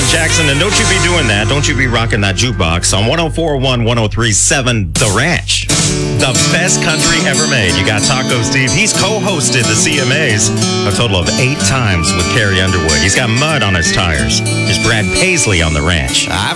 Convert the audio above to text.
Alan Jackson. And don't you be doing that. Don't you be rocking that jukebox on 104.1, 103.7 The Ranch. The best country ever made. You got Taco Steve. He's co-hosted the CMAs a total of 8 times with Carrie Underwood. He's got mud on his tires. There's Brad Paisley on The Ranch.